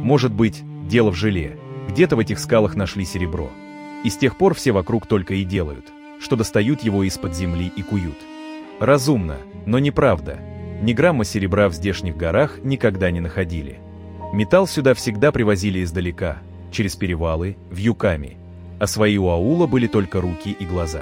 Может быть, дело в желе. Где-то в этих скалах нашли серебро. И с тех пор все вокруг только и делают, что достают его из-под земли и куют. Разумно, но неправда. Ни грамма серебра в здешних горах никогда не находили. Металл сюда всегда привозили издалека, через перевалы, вьюками. А свои у аула были только руки и глаза.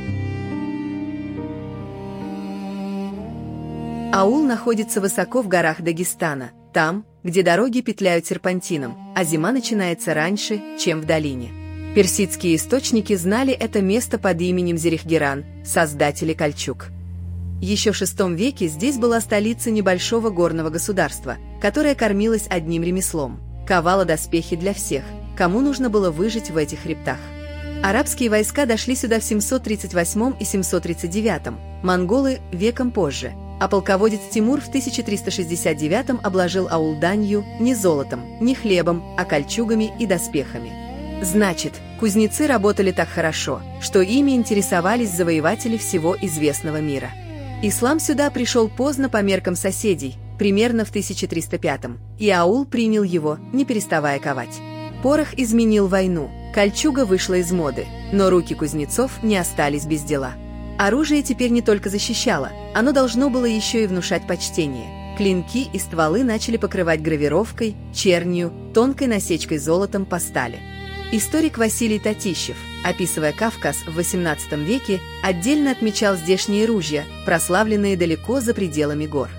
Аул находится высоко в горах Дагестана, там, где дороги петляют серпантином, а зима начинается раньше, чем в долине. Персидские источники знали это место под именем Зерихгеран, создатели кольчуг. Еще в VI веке здесь была столица небольшого горного государства, которое кормилось одним ремеслом – ковало доспехи для всех, кому нужно было выжить в этих хребтах. Арабские войска дошли сюда в 738 и 739, монголы – веком позже, а полководец Тимур в 1369 обложил аул данью не золотом, не хлебом, а кольчугами и доспехами. Значит, кузнецы работали так хорошо, что ими интересовались завоеватели всего известного мира. Ислам сюда пришел поздно по меркам соседей, примерно в 1305, и аул принял его, не переставая ковать. Порох изменил войну, кольчуга вышла из моды, но руки кузнецов не остались без дела. Оружие теперь не только защищало, оно должно было еще и внушать почтение. Клинки и стволы начали покрывать гравировкой, чернью, тонкой насечкой золотом по стали. Историк Василий Татищев, описывая Кавказ в XVIII веке, отдельно отмечал здешние ружья, прославленные далеко за пределами гор.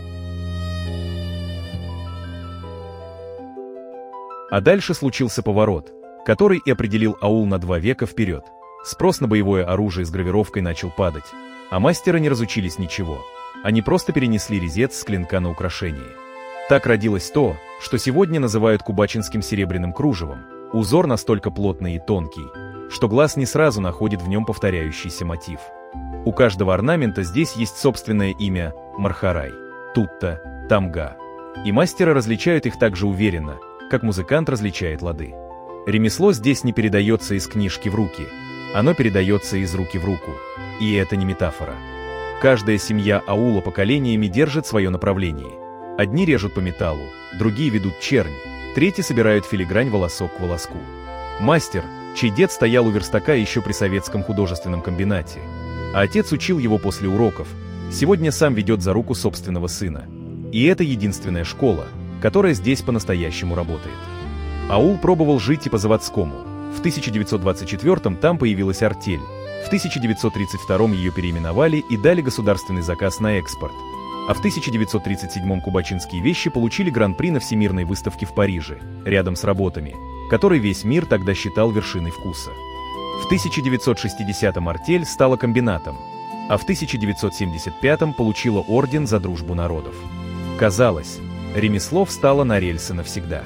А дальше случился поворот, который и определил аул на 2 века вперед. Спрос на боевое оружие с гравировкой начал падать, а мастеры не разучились ничего. Они просто перенесли резец с клинка на украшение. Так родилось то, что сегодня называют кубачинским серебряным кружевом. Узор настолько плотный и тонкий, что глаз не сразу находит в нем повторяющийся мотив. У каждого орнамента здесь есть собственное имя – Мархарай, Тутта, Тамга. И мастера различают их так же уверенно, как музыкант различает лады. Ремесло здесь не передается из книжки в руки, оно передается из руки в руку. И это не метафора. Каждая семья аула поколениями держит свое направление. Одни режут по металлу, другие ведут чернь, третьи собирают филигрань волосок к волоску. Мастер, чей дед стоял у верстака еще при советском художественном комбинате, а отец учил его после уроков, сегодня сам ведет за руку собственного сына. И это единственная школа, которая здесь по-настоящему работает. Аул пробовал жить и по-заводскому. В 1924-м там появилась артель, в 1932-м ее переименовали и дали государственный заказ на экспорт, а в 1937-м кубачинские вещи получили гран-при на Всемирной выставке в Париже, рядом с работами, которые весь мир тогда считал вершиной вкуса. В 1960-м артель стала комбинатом, а в 1975-м получила орден за дружбу народов. Казалось, ремесло встало на рельсы навсегда.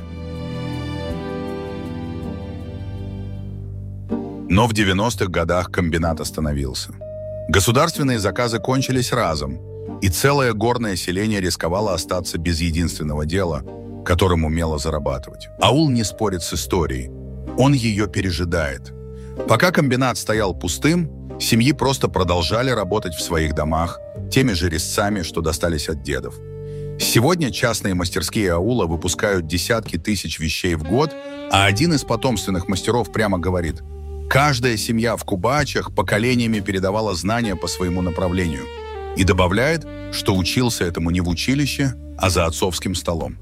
Но в 90-х годах комбинат остановился. Государственные заказы кончились разом, и целое горное селение рисковало остаться без единственного дела, которым умело зарабатывать. Аул не спорит с историей, он ее пережидает. Пока комбинат стоял пустым, семьи просто продолжали работать в своих домах, теми же резцами, что достались от дедов. Сегодня частные мастерские аула выпускают десятки тысяч вещей в год, а один из потомственных мастеров прямо говорит: каждая семья в Кубачах поколениями передавала знания по своему направлению. И добавляет, что учился этому не в училище, а за отцовским столом.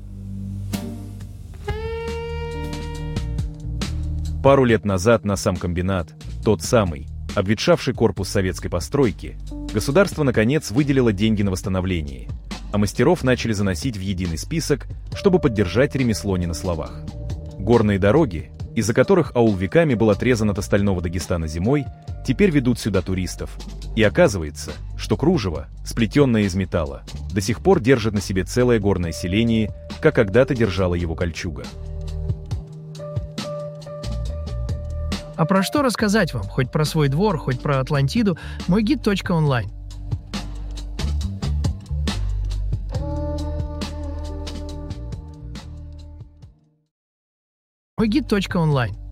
Пару лет назад на сам комбинат, тот самый, обветшавший корпус советской постройки, государство наконец выделило деньги на восстановление, а мастеров начали заносить в единый список, чтобы поддержать ремесло не на словах. Горные дороги, из-за которых аул веками был отрезан от остального Дагестана зимой, теперь ведут сюда туристов. И оказывается, что кружево, сплетенное из металла, до сих пор держит на себе целое горное селение, как когда-то держала его кольчуга. А про что рассказать вам? Хоть про свой двор, хоть про Атлантиду. Мой гид.онлайн. Мой гид.онлайн.